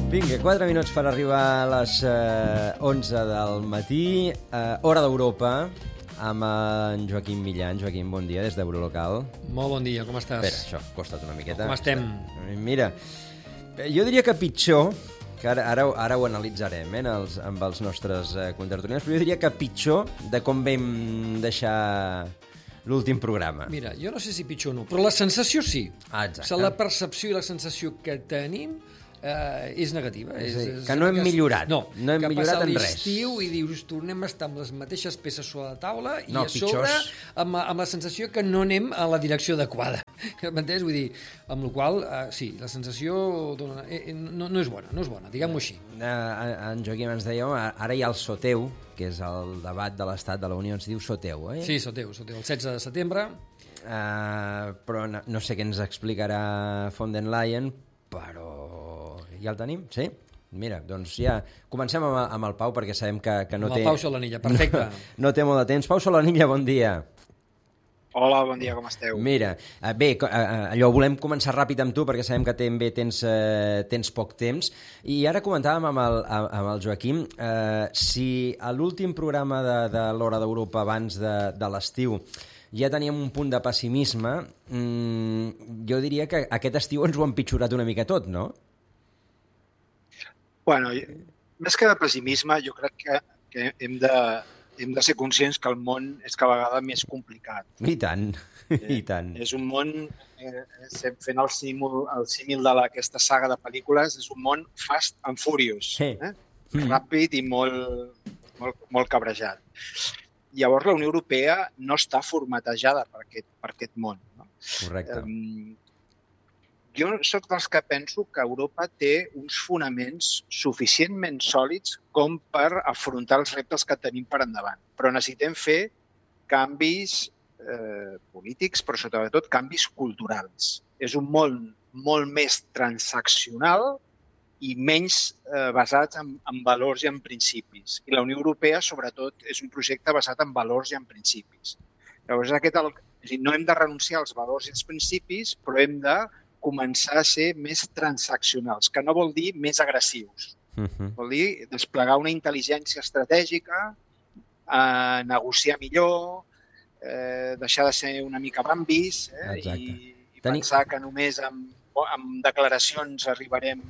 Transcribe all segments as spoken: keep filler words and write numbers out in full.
Vinga, quatre minuts per arribar a les eh, onze del matí, eh, hora d'Europa, amb en Joaquim Millan. Joaquim, bon dia, des d'Eurolocal. Molt bon dia, com estàs? Espera, això, costa't una miqueta. Com estem? Mira, jo diria que pitjor, que ara, ara, ara ho analitzarem eh, els, amb els nostres eh, contertulians, però jo diria que pitjor de com vam deixar l'últim programa. Mira, jo no sé si pitjor o no, però la sensació sí. Ah, exacte. O sigui, la percepció i la sensació que tenim eh, és negativa. És, és, és que no hem que, millorat. No, no hem que millorat en res. Que passa l'estiu i dius, tornem a estar amb les mateixes peces sobre la taula i no, a sobre pitjors. amb, amb la sensació que no anem a la direcció adequada. M'entens? Vull dir, amb la qual cosa, eh, sí, la sensació dona, eh, no, no és bona, no és bona, diguem-ho així. Eh, en Joaquim ens deia, ara hi ha el Soteu, que és el debat de l'Estat de la Unió, ens diu Soteu, eh? Sí, Soteu, Soteu, el setze de setembre. Uh, però no, no sé què ens explicarà von der Leyen, però ja el tenim, sí? Mira, doncs ja comencem amb, amb el Pau, perquè sabem que, que no amb té... el Pau Solanilla, perfecte. No, no té molt de temps. Pau Solanilla, bon dia. Hola, bon dia, com esteu? Mira, bé, allò, volem començar ràpid amb tu, perquè sabem que també tens, eh, tens poc temps, i ara comentàvem amb el, amb el Joaquim, eh, si a l'últim programa de, de l'Hora d'Europa abans de, de l'estiu ja teníem un punt de pessimisme, mmm, jo diria que aquest estiu ens ho ha empitjorat una mica tot, no? Bueno, més que de pessimisme, jo crec que, que hem, de, hem de ser conscients que el món és cada vegada més complicat. I tant, eh, i tant. És un món, eh, fent el símil, el símil d'aquesta saga de pel·lícules, és un món fast and furious, sí. eh? mm. ràpid i molt, molt, molt cabrejat. Llavors, la Unió Europea no està formatejada per aquest, per aquest món. No? Correcte. Um, jo soc dels que penso que Europa té uns fonaments suficientment sòlids com per afrontar els reptes que tenim per endavant. Però necessitem fer canvis eh, polítics, però sobretot canvis culturals. És un món molt més transaccional i menys eh, basats en, en valors i en principis. I la Unió Europea, sobretot, és un projecte basat en valors i en principis. Llavors, aquest el, és a dir, no hem de renunciar als valors i als principis, però hem de començar a ser més transaccionals, que no vol dir més agressius. Uh-huh. Vol dir desplegar una intel·ligència estratègica, eh, negociar millor, eh, deixar de ser una mica bambis eh, i, i Teni... pensar que només amb, amb declaracions arribarem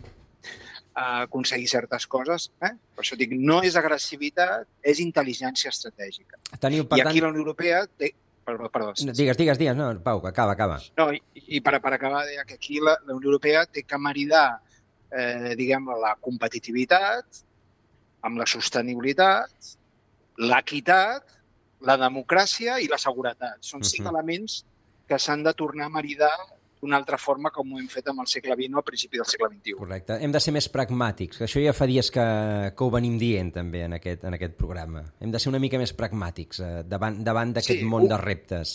a aconseguir certes coses. Eh? Per això dic, no és agressivitat, és intel·ligència estratègica. Teniu, per I aquí tant... la Unió Europea té... Perdó, perdó. No, digues, digues, digues. No, Pau, acaba, acaba. No, i, i per, per acabar, deia que aquí la, la Unió Europea té que maridar eh, diguem, la competitivitat amb la sostenibilitat, l'equitat, la democràcia i la seguretat. Són cinc uh-huh. elements que s'han de tornar a maridar d'una altra forma com ho hem fet amb el segle vint o al principi del segle vint-i-u. Correcte. Hem de ser més pragmàtics. Això ja fa dies que, que ho venim dient també en aquest, en aquest programa. Hem de ser una mica més pragmàtics eh, davant, davant d'aquest sí, món un, de reptes.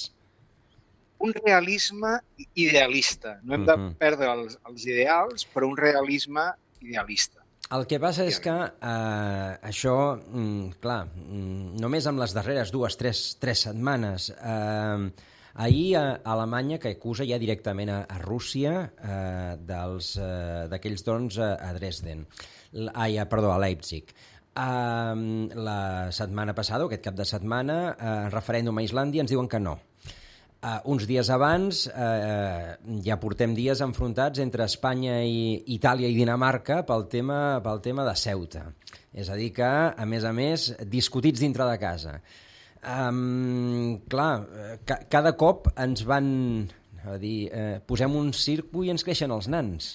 Un realisme idealista. No hem uh-huh. de perdre els, els ideals, però un realisme idealista. El que passa és que eh, això, mm, clar, mm, només amb les darreres dues, tres, tres setmanes... Eh, Ahir a Alemanya, que acusa ja directament a, a Rússia eh, dels, eh, d'aquells drons a, a Dresden, ai, ah, perdó, a Leipzig. Eh, la setmana passada, o aquest cap de setmana, eh, referèndum a Islàndia, ens diuen que no. Eh, uns dies abans, eh, ja portem dies enfrontats entre Espanya i Itàlia i Dinamarca pel tema, pel tema de Ceuta. És a dir que, a més a més, discutits dintre de casa. Um, clar, ca cada cop ens van a dir, eh, posem un circo i ens creixen els nans.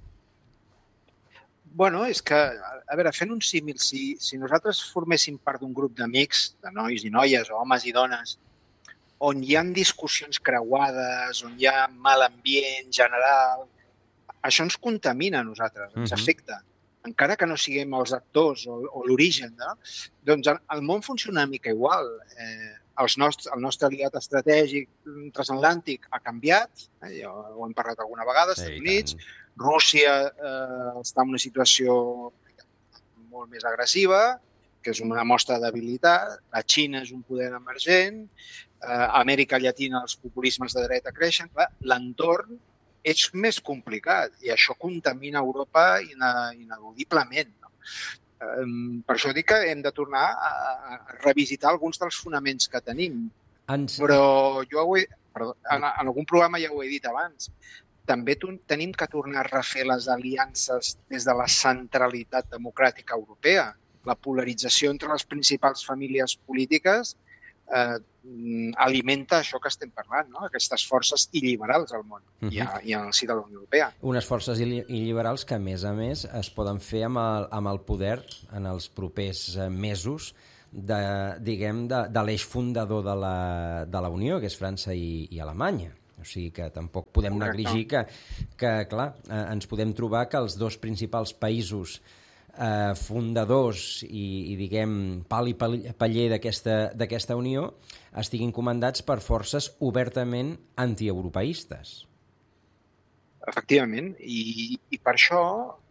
Bueno, és que, a veure, fent un símil, si, si nosaltres forméssim part d'un grup d'amics, de nois i noies, o homes i dones, on hi ha discussions creuades, on hi ha mal ambient general, això ens contamina a nosaltres, ens uh-huh. afecta. Encara que no siguem els actors o, o l'origen, no? Doncs el, el món funciona una mica igual. Eh, els nostres, el nostre aliat estratègic transatlàntic ha canviat, eh, ja ho hem parlat alguna vegada, als Estats Units, Rússia eh, està en una situació molt més agressiva, que és una mostra de debilitat, la Xina és un poder emergent, eh, a Amèrica Llatina els populismes de dreta creixen, l'entorn és més complicat i això contamina Europa ineludiblement. No? Per això dic que hem de tornar a revisitar alguns dels fonaments que tenim. Ens... Però jo ho he... Perdó, en, en algun programa ja ho he dit abans. També tenim que tornar a refer les aliances des de la centralitat democràtica europea. La polarització entre les principals famílies polítiques eh, alimenta això que estem parlant, no? Aquestes forces il·liberals al món uh-huh. i, a, i en el si de la Unió Europea. Unes forces il·liberals que, a més a més, es poden fer amb el, amb el poder en els propers mesos de, diguem, de, de l'eix fundador de la, de la Unió, que és França i, i Alemanya. O sigui que tampoc podem negligir que, que, clar, eh, ens podem trobar que els dos principals països eh, fundadors i, i, diguem, pal i paller d'aquesta Unió estiguin comandats per forces obertament antieuropeistes. Efectivament, i, i per això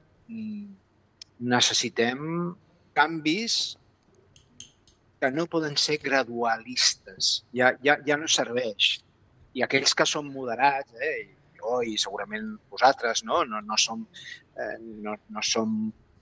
necessitem canvis que no poden ser gradualistes. Ja, ja, ja no serveix. I aquells que són moderats, eh, jo i segurament vosaltres, no, no, no, som, eh, no, no som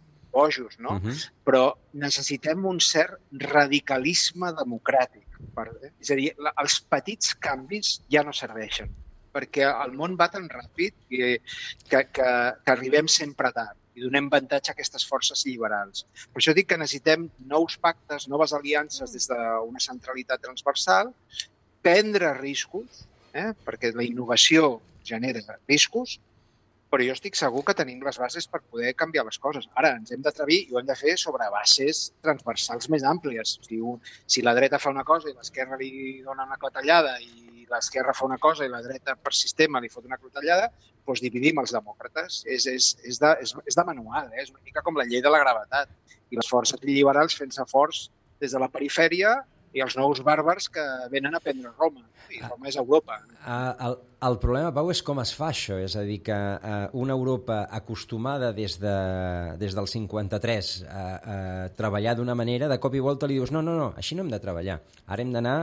bojos, no? Uh-huh. Però necessitem un cert radicalisme democràtic. Per, eh? És a dir, la, els petits canvis ja no serveixen, perquè el món va tan ràpid que, que, que, que arribem sempre tard i donem avantatge a aquestes forces liberals. Per això dic que necessitem nous pactes, noves aliances des d'una centralitat transversal, prendre riscos, eh? perquè la innovació genera riscos, però jo estic segur que tenim les bases per poder canviar les coses. Ara, ens hem d'atrevir i ho hem de fer sobre bases transversals més àmplies. Si, un, si la dreta fa una cosa i l'esquerra li dona una clatellada i l'esquerra fa una cosa i la dreta per sistema li fot una clatellada, doncs dividim els demòcrates. És, és, és, de, és, és de manual, eh? És una mica com la llei de la gravetat. I les forces liberals fent-se forts des de la perifèria i els nous bàrbars que venen a prendre Roma. I Roma és Europa. El, el problema, Pau, és com es fa això. És a dir, que una Europa acostumada des, de, des del cinquanta-tres a, a treballar d'una manera, de cop i volta li dius no, no, no, així no hem de treballar. Ara hem d'anar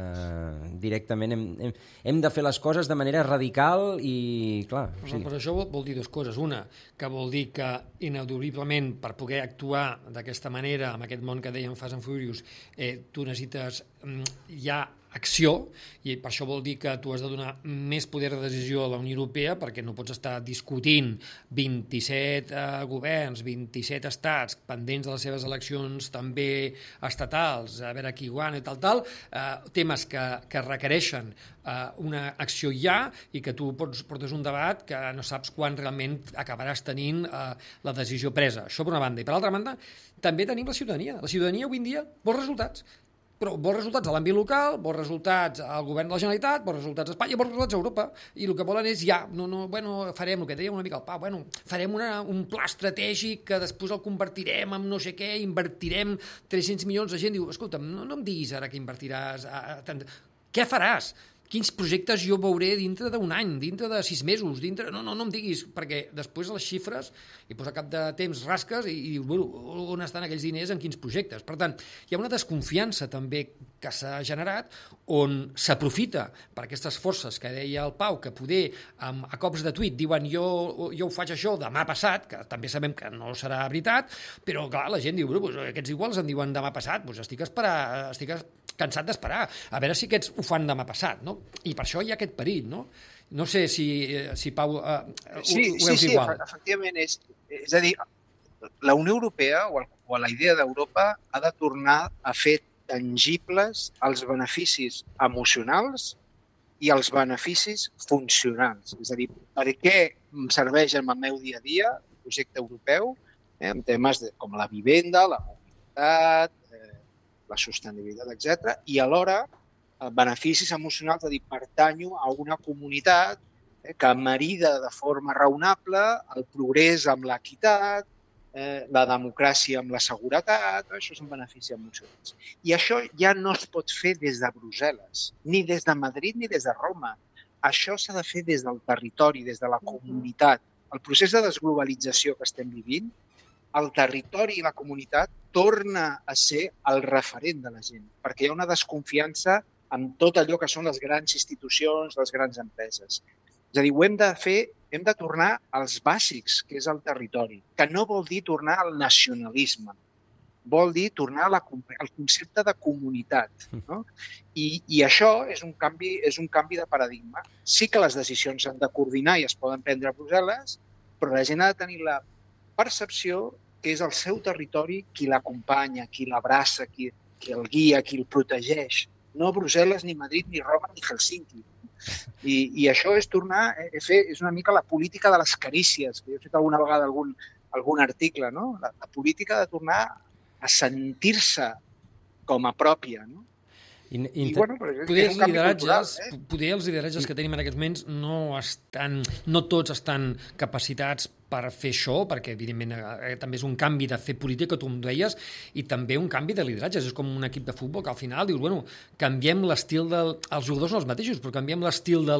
eh, directament, hem, hem, hem de fer les coses de manera radical i, clar... O sigui... Però això vol, vol dir dues coses. Una, que vol dir que ineludiblement per poder actuar d'aquesta manera, amb aquest món que dèiem Fast and Furious, eh, tu necessites ja acció, i per això vol dir que tu has de donar més poder de decisió a la Unió Europea, perquè no pots estar discutint vint-i-set eh, governs, vint-i-set estats, pendents de les seves eleccions també estatals, a veure qui guanya i tal, tal, eh, temes que, que requereixen eh, una acció ja i que tu pots portes un debat que no saps quan realment acabaràs tenint eh, la decisió presa. Això per una banda. I per l'altra banda, també tenim la ciutadania. La ciutadania avui en dia vol resultats. Però vol resultats a l'àmbit local, vol resultats al govern de la Generalitat, vol resultats a Espanya, vol resultats a Europa, i el que volen és ja, no, no, bueno, farem el que dèiem una mica al Pau, bueno, farem una, un pla estratègic que després el convertirem en no sé què, invertirem tres-cents milions, de gent diu, escolta'm, no, no em diguis ara que invertiràs, a, a, tant... què faràs? Quins projectes jo veuré dintre d'un any, dintre de sis mesos, dintre... No, no, no em diguis, perquè després les xifres, i pues, a cap de temps rasques i, i dius, bueno, on estan aquells diners, en quins projectes? Per tant, hi ha una desconfiança també que s'ha generat on s'aprofita per aquestes forces que deia el Pau, que poder amb, a cops de tuit diuen jo, jo ho faig això demà passat, que també sabem que no serà veritat, però clar, la gent diu, bueno, pues, aquests iguals en diuen demà passat, pues, estic, esperar, estic cansat d'esperar, a veure si aquests ho fan demà passat, no? I per això hi ha aquest perill, no? No sé si, si Pau, eh, sí, ho, ho veus sí, igual. Sí, efectivament, és, és a dir, la Unió Europea o, el, o la idea d'Europa ha de tornar a fer tangibles els beneficis emocionals i els beneficis funcionals. És a dir, per què em serveix en el meu dia a dia el projecte europeu, eh, en temes de, com la vivenda, la mobilitat, eh, la sostenibilitat, etcètera, i alhora beneficis emocionals, és a dir, pertanyo a una comunitat eh, que marida de forma raonable el progrés amb l'equitat, eh, la democràcia amb la seguretat, això són beneficis emocionals. I això ja no es pot fer des de Brussel·les, ni des de Madrid ni des de Roma. Això s'ha de fer des del territori, des de la comunitat. El procés de desglobalització que estem vivint, el territori i la comunitat torna a ser el referent de la gent, perquè hi ha una desconfiança amb tot allò que són les grans institucions, les grans empreses. És a dir, ho hem de fer, hem de tornar als bàsics, que és el territori, que no vol dir tornar al nacionalisme, vol dir tornar a la, al concepte de comunitat. No? I, I això és un, canvi, és un canvi de paradigma. Sí que les decisions s'han de coordinar i es poden prendre a Brussel·les, però la gent ha de tenir la percepció que és el seu territori qui l'acompanya, qui l'abraça, qui, qui el guia, qui el protegeix. No Brussel·les, ni Madrid, ni Roma, ni Helsinki. I, i això és tornar a fer, és una mica la política de les carícies, que jo he fet alguna vegada algun, algun article, no? La, la política de tornar a sentir-se com a pròpia, no? I, I, bueno, però és, poder, és els un canvi lideratges, cultural, eh? poder els lideratges que tenim en aquests moments no estan, no tots estan capacitats per fer això, perquè evidentment eh, també és un canvi de fer política, com deies, i també un canvi de lideratges. És com un equip de futbol que al final dius, bueno, canviem l'estil del... Els jugadors són els mateixos, però canviem l'estil del